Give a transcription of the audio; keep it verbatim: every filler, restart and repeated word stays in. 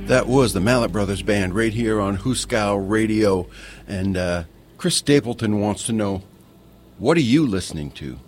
That was the Mallet Brothers Band right here on Huskow Radio. And uh, Chris Stapleton wants to know, what are you listening to?